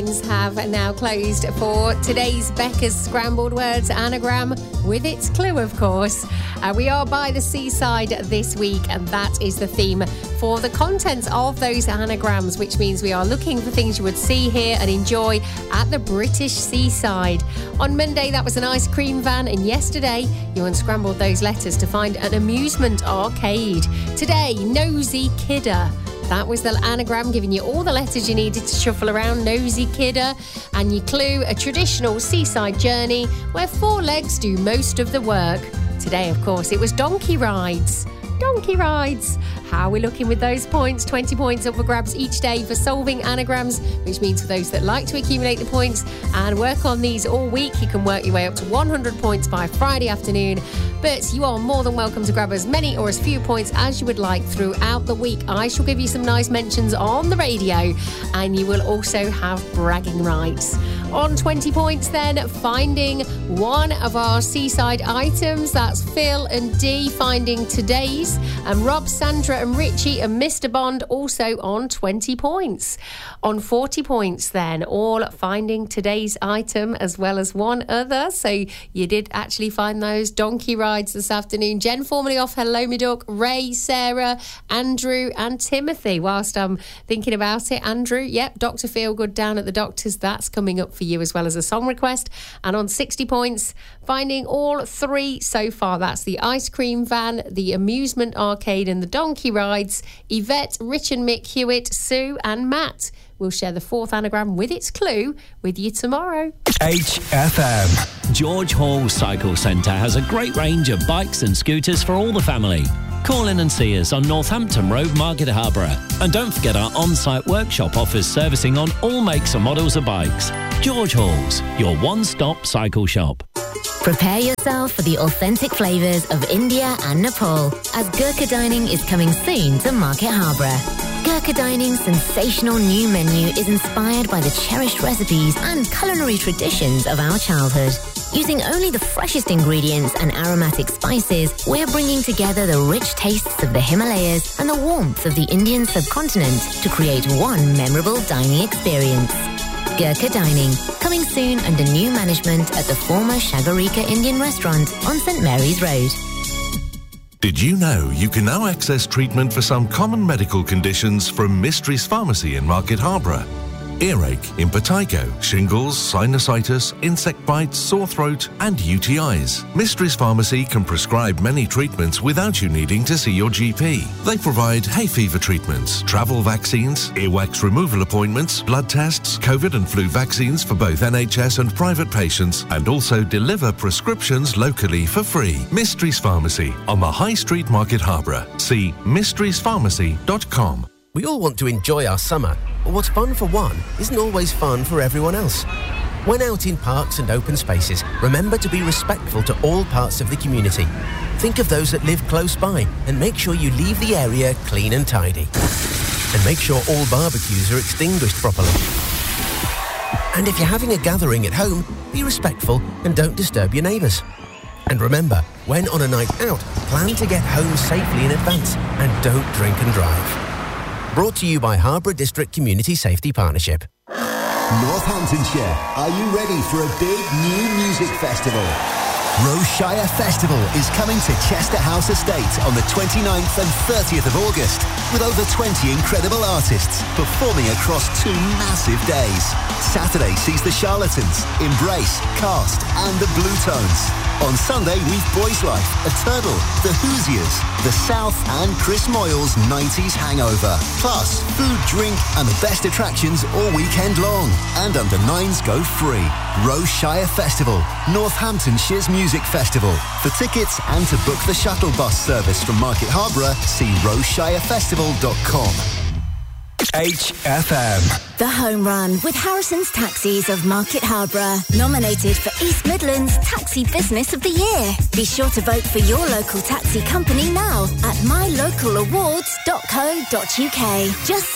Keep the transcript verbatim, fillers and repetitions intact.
lines have now closed for today's Becca's Scrambled Words anagram, with its clue, of course. Uh, we are by the seaside this week, and that is the theme for the contents of those anagrams, which means we are looking for things you would see, hear and enjoy at the British seaside. On Monday, that was an ice cream van, and yesterday, you unscrambled those letters to find an amusement arcade. Today, Nosy Kidder. That was the anagram, giving you all the letters you needed to shuffle around. Nosy Kidder. And your clue, a traditional seaside journey where four legs do most of the work. Today, of course, it was donkey rides. Donkey rides. How are we looking with those points? twenty points up for grabs each day for solving anagrams, which means for those that like to accumulate the points and work on these all week, you can work your way up to one hundred points by Friday afternoon. But you are more than welcome to grab as many or as few points as you would like throughout the week. I shall give you some nice mentions on the radio, and you will also have bragging rights. On twenty points then, finding one of our seaside items. That's Phil and Dee finding today's, and Rob, Sandra and Richie and Mister Bond also on twenty points. On forty points then, all finding today's item as well as one other. So you did actually find those donkey rides this afternoon. Jen formerly off Hello Me Duck, Ray, Sarah, Andrew and Timothy. Whilst I'm thinking about it, Andrew, yep, Doctor Feelgood down at the doctor's, that's coming up for you, as well as a song request. And on sixty points, finding all three so far. That's the ice cream van, the amusement arcade and the donkey rides. Yvette, Rich and Mick, Hewitt, Sue and Matt will share the fourth anagram with its clue with you tomorrow. H F M. George Hall Cycle Centre has a great range of bikes and scooters for all the family. Call in and see us on Northampton Road, Market Harborough. And don't forget our on-site workshop offers servicing on all makes and models of bikes. George Hall's, your one-stop cycle shop. Prepare yourself for the authentic flavours of India and Nepal, as Gurkha Dining is coming soon to Market Harborough. Gurkha Dining's sensational new menu is inspired by the cherished recipes and culinary traditions of our childhood. Using only the freshest ingredients and aromatic spices, we're bringing together the rich tastes of the Himalayas and the warmth of the Indian subcontinent to create one memorable dining experience. Gurkha Dining, coming soon under new management at the former Shagarika Indian restaurant on St Mary's Road. Did you know you can now access treatment for some common medical conditions from Mysteries Pharmacy in Market Harborough? Earache, impetigo, shingles, sinusitis, insect bites, sore throat and U T Is. Mysteries Pharmacy can prescribe many treatments without you needing to see your G P. They provide hay fever treatments, travel vaccines, earwax removal appointments, blood tests, COVID and flu vaccines for both N H S and private patients, and also deliver prescriptions locally for free. Mysteries Pharmacy on the High Street, Market Harborough. See mysteries pharmacy dot com. We all want to enjoy our summer, but what's fun for one isn't always fun for everyone else. When out in parks and open spaces, remember to be respectful to all parts of the community. Think of those that live close by and make sure you leave the area clean and tidy. And make sure all barbecues are extinguished properly. And if you're having a gathering at home, be respectful and don't disturb your neighbours. And remember, when on a night out, plan to get home safely in advance and don't drink and drive. Brought to you by Harborough District Community Safety Partnership. Northamptonshire, are you ready for a big new music festival? Roshire Festival is coming to Chester House Estate on the twenty-ninth and thirtieth of August, with over twenty incredible artists performing across two massive days. Saturday sees the Charlatans, Embrace, Cast and the Blue Tones. On Sunday, we've Boys Life, A Turtle, The Hoosiers, The South and Chris Moyle's nineties Hangover. Plus, food, drink and the best attractions all weekend long. And under nines go free. Roshire Festival, Northamptonshire's music festival. For tickets and to book the shuttle bus service from Market Harborough, see roshire festival dot com. H F M. The Home Run with Harrison's Taxis of Market Harborough. Nominated for East Midlands Taxi Business of the Year. Be sure to vote for your local taxi company now at my local awards dot co dot uk. Just